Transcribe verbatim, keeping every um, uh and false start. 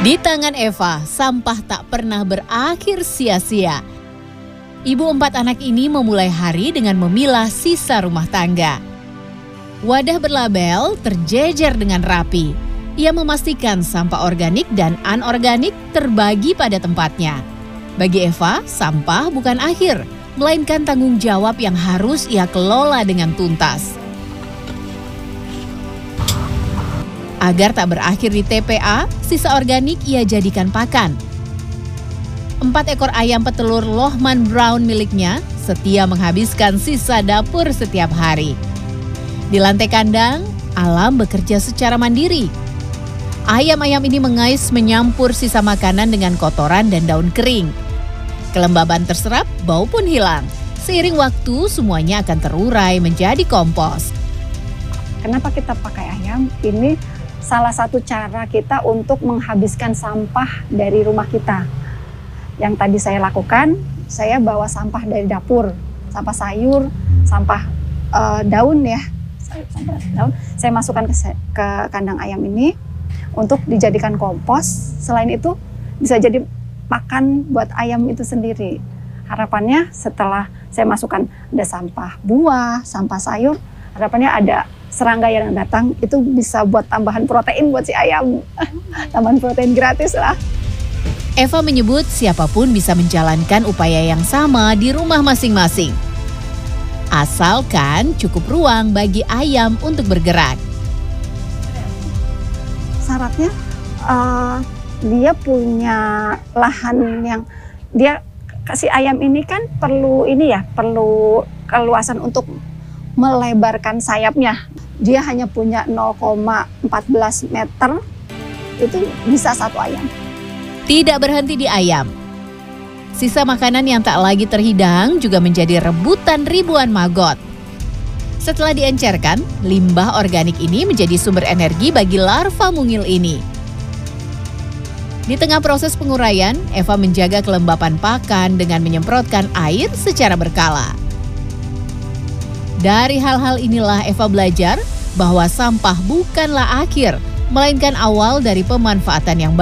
Di tangan Eva, sampah tak pernah berakhir sia-sia. Ibu empat anak ini memulai hari dengan memilah sisa rumah tangga. Wadah berlabel terjejer dengan rapi. Ia memastikan sampah organik dan anorganik terbagi pada tempatnya. Bagi Eva, sampah bukan akhir, melainkan tanggung jawab yang harus ia kelola dengan tuntas. Agar tak berakhir di T P A, sisa organik ia jadikan pakan. Empat ekor ayam petelur Lohman Brown miliknya setia menghabiskan sisa dapur setiap hari. Di lantai kandang, Alam bekerja secara mandiri. Ayam-ayam ini mengais menyampur sisa makanan dengan kotoran dan daun kering. Kelembaban terserap, bau pun hilang. Seiring waktu, semuanya akan terurai menjadi kompos. Kenapa kita pakai ayam? Ini salah satu cara kita untuk menghabiskan sampah dari rumah kita. Yang tadi saya lakukan, saya bawa sampah dari dapur, sampah sayur, sampah uh, daun ya, sampah daun. Saya masukkan ke, ke kandang ayam ini untuk dijadikan kompos. Selain itu bisa jadi pakan buat ayam itu sendiri. Harapannya setelah saya masukkan ada sampah buah, sampah sayur, harapannya ada serangga yang datang itu bisa buat tambahan protein buat si ayam. Tambahan protein gratis lah. Eva menyebut siapapun bisa menjalankan upaya yang sama di rumah masing-masing. Asalkan cukup ruang bagi ayam untuk bergerak. Syaratnya uh, dia punya lahan yang dia kasih ayam ini kan perlu ini ya, perlu keluasan untuk melebarkan sayapnya. Dia hanya punya nol koma empat belas meter, itu bisa satu ayam. Tidak berhenti di ayam. Sisa makanan yang tak lagi terhidang juga menjadi rebutan ribuan maggot. Setelah diencerkan, limbah organik ini menjadi sumber energi bagi larva mungil ini. Di tengah proses penguraian, Eva menjaga kelembapan pakan dengan menyemprotkan air secara berkala. Dari hal-hal inilah Eva belajar bahwa sampah bukanlah akhir, melainkan awal dari pemanfaatan yang baik.